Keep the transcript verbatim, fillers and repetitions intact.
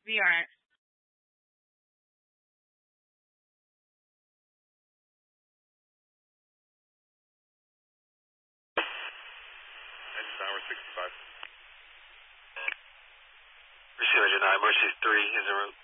V R N. Engine tower sixty-five. Receive engine nine, Mercy three is en route.